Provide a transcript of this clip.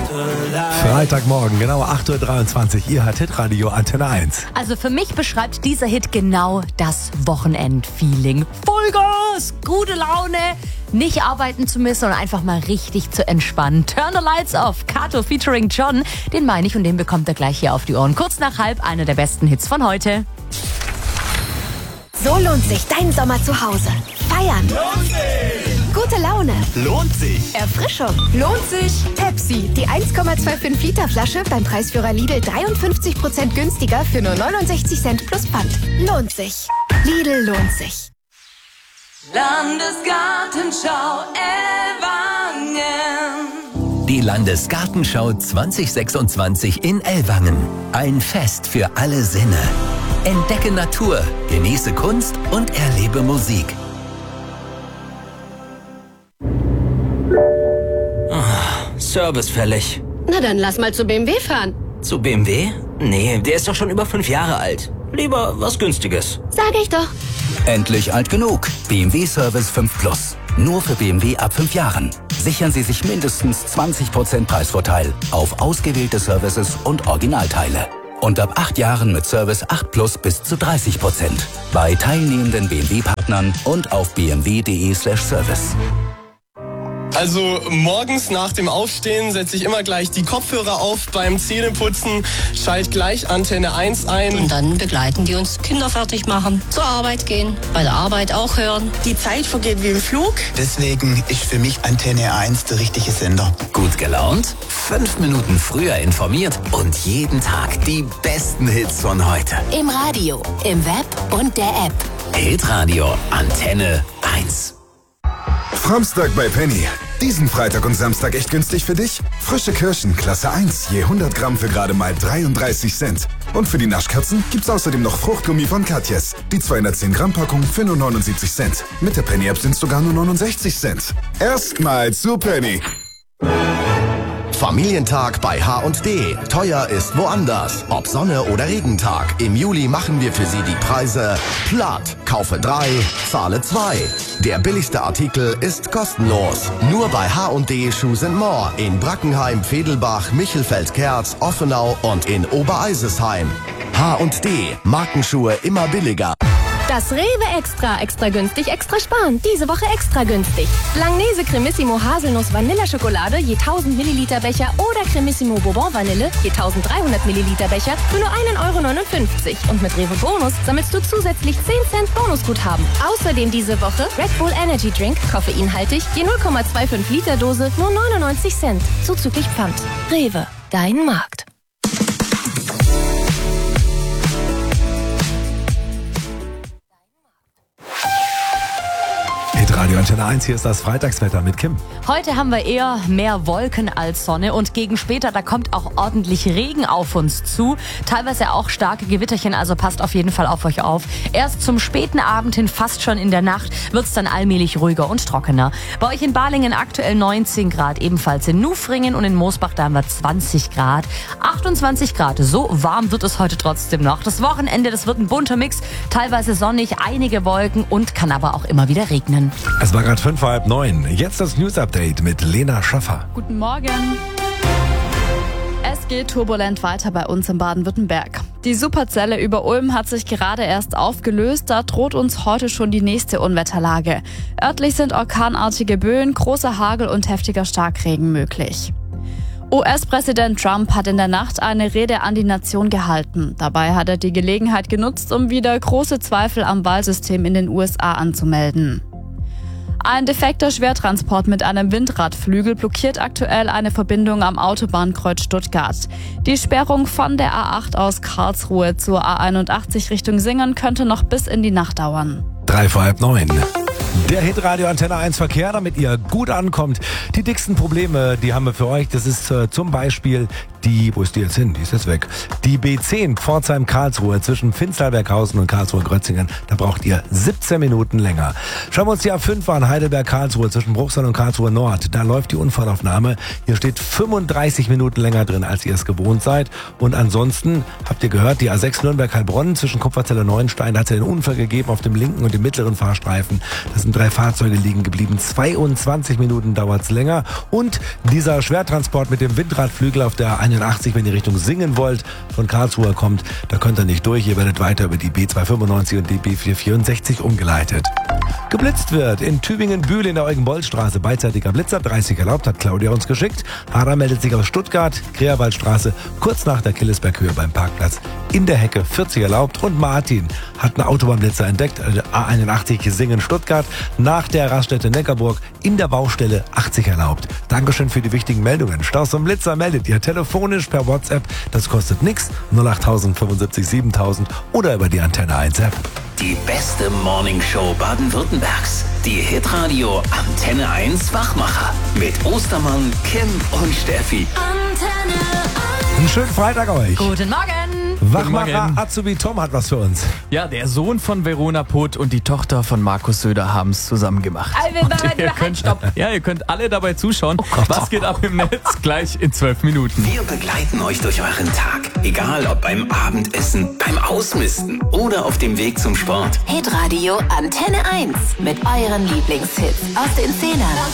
Freitagmorgen, genau 8.23 Uhr, ihr hört Hitradio Antenne 1. Also für mich beschreibt dieser Hit genau das Wochenend-Feeling. Vollgas, gute Laune, nicht arbeiten zu müssen und einfach mal richtig zu entspannen. Turn the Lights Off, Kato featuring John, den meine ich und den bekommt er gleich hier auf die Ohren. Kurz nach 12:30, einer der besten Hits von heute. So lohnt sich dein Sommer zu Hause. Feiern. Lohnt sich. Gute Laune. Lohnt sich. Erfrischung. Lohnt sich. Pepsi, die 1,25 Liter Flasche beim Preisführer Lidl 53% günstiger für nur 69 Cent plus Pfand. Lohnt sich. Lidl lohnt sich. Landesgartenschau Ellwangen. Die Landesgartenschau 2026 in Ellwangen. Ein Fest für alle Sinne. Entdecke Natur, genieße Kunst und erlebe Musik. Service fällig. Na dann lass mal zu BMW fahren. Zu BMW? Nee, der ist doch schon über 5 Jahre alt. Lieber was Günstiges. Sag ich doch. Endlich alt genug. BMW Service 5 Plus. Nur für BMW ab 5 Jahren. Sichern Sie sich mindestens 20% Preisvorteil auf ausgewählte Services und Originalteile. Und ab 8 Jahren mit Service 8 Plus bis zu 30%. Bei teilnehmenden BMW-Partnern und auf bmw.de/service. Also morgens nach dem Aufstehen setze ich immer gleich die Kopfhörer auf beim Zähneputzen, schalte gleich Antenne 1 ein. Und dann begleiten die uns, Kinder fertig machen, zur Arbeit gehen, bei der Arbeit auch hören. Die Zeit vergeht wie im Flug. Deswegen ist für mich Antenne 1 der richtige Sender. Gut gelaunt, 5 Minuten früher informiert und jeden Tag die besten Hits von heute. Im Radio, im Web und der App. Hitradio Antenne 1. Samstag bei Penny. Diesen Freitag und Samstag echt günstig für dich? Frische Kirschen, Klasse 1, je 100 Gramm für gerade mal 33 Cent. Und für die Naschkatzen gibt's außerdem noch Fruchtgummi von Katjes. Die 210 Gramm Packung für nur 79 Cent. Mit der Penny-App sind's sogar nur 69 Cent. Erstmal zu Penny. Familientag bei H&D. Teuer ist woanders. Ob Sonne oder Regentag. Im Juli machen wir für Sie die Preise platt. Kaufe 3, zahle 2. Der billigste Artikel ist kostenlos. Nur bei H&D Shoes More in Brackenheim, Vedelbach, Michelfeld-Kerz, Offenau und in Obereisesheim. H&D. Markenschuhe immer billiger. Das Rewe Extra günstig, extra sparen. Diese Woche extra günstig. Langnese Cremissimo Haselnuss Vanilleschokolade je 1000 Milliliter Becher oder Cremissimo Bourbon Vanille je 1300 Milliliter Becher für nur 1,59 €. Und mit Rewe Bonus sammelst du zusätzlich 10 Cent Bonusguthaben. Außerdem diese Woche Red Bull Energy Drink, koffeinhaltig, je 0,25 Liter Dose, nur 99 Cent. Zuzüglich Pfand. Rewe, dein Markt. Radio Antenne 1, hier ist das Freitagswetter mit Kim. Heute haben wir eher mehr Wolken als Sonne und gegen später, da kommt auch ordentlich Regen auf uns zu. Teilweise auch starke Gewitterchen, also passt auf jeden Fall auf euch auf. Erst zum späten Abend hin, fast schon in der Nacht, wird's dann allmählich ruhiger und trockener. Bei euch in Balingen aktuell 19 Grad, ebenfalls in Nufringen und in Moosbach, da haben wir 20 Grad. 28 Grad, so warm wird es heute trotzdem noch. Das Wochenende, das wird ein bunter Mix, teilweise sonnig, einige Wolken und kann aber auch immer wieder regnen. Es war gerade 8:55. Jetzt das News-Update mit Lena Schaffer. Guten Morgen. Es geht turbulent weiter bei uns in Baden-Württemberg. Die Superzelle über Ulm hat sich gerade erst aufgelöst. Da droht uns heute schon die nächste Unwetterlage. Örtlich sind orkanartige Böen, großer Hagel und heftiger Starkregen möglich. US-Präsident Trump hat in der Nacht eine Rede an die Nation gehalten. Dabei hat er die Gelegenheit genutzt, um wieder große Zweifel am Wahlsystem in den USA anzumelden. Ein defekter Schwertransport mit einem Windradflügel blockiert aktuell eine Verbindung am Autobahnkreuz Stuttgart. Die Sperrung von der A8 aus Karlsruhe zur A81 Richtung Singen könnte noch bis in die Nacht dauern. 8:55. Der Hitradio Antenne 1 Verkehr, damit ihr gut ankommt. Die dicksten Probleme, die haben wir für euch. Das ist zum Beispiel wo ist die jetzt hin? Die ist jetzt weg. Die B10 Pforzheim-Karlsruhe zwischen Finsterberghausen und Karlsruhe-Grötzingen. Da braucht ihr 17 Minuten länger. Schauen wir uns die A5 an. Heidelberg-Karlsruhe zwischen Bruchsal und Karlsruhe Nord. Da läuft die Unfallaufnahme. Hier steht 35 Minuten länger drin, als ihr es gewohnt seid. Und ansonsten, habt ihr gehört, die A6 Nürnberg-Heilbronn zwischen Kupferzell und Neuenstein. Da hat es einen Unfall gegeben auf dem linken und dem mittleren Fahrstreifen. Da sind 3 Fahrzeuge liegen geblieben. 22 Minuten dauert es länger. Und dieser Schwertransport mit dem Windradflügel auf der 81, wenn ihr Richtung Singen wollt, von Karlsruhe kommt, da könnt ihr nicht durch. Ihr werdet weiter über die B295 und die B464 umgeleitet. Geblitzt wird in Tübingen-Bühl in der Eugen-Boll-Straße. Beidseitiger Blitzer, 30 erlaubt, hat Claudia uns geschickt. Hara meldet sich aus Stuttgart, Kreerwaldstraße, kurz nach der Killesberghöhe beim Parkplatz. In der Hecke 40 erlaubt. Und Martin hat einen Autobahnblitzer entdeckt, A81 Singen-Stuttgart, nach der Raststätte Neckarburg, in der Baustelle 80 erlaubt. Dankeschön für die wichtigen Meldungen. Staus und Blitzer meldet ihr telefonisch per WhatsApp. Das kostet nichts. 08000 75 7000 oder über die Antenne 1 App. Die beste Morningshow Baden-Württembergs. Die Hitradio Antenne 1 Wachmacher. Mit Ostermann, Kim und Steffi. Antenne 1. Einen schönen Freitag euch. Guten Morgen. Wachmacher Azubi Tom hat was für uns. Ja, der Sohn von Verona Poth und die Tochter von Markus Söder haben es zusammen gemacht. Ihr könnt alle dabei zuschauen. Was geht ab im Netz? Gleich in 12 Minuten. Wir begleiten euch durch euren Tag. Egal ob beim Abendessen, beim Ausmisten oder auf dem Weg zum Sport. Hitradio Antenne 1 mit euren Lieblingshits aus den 10ern.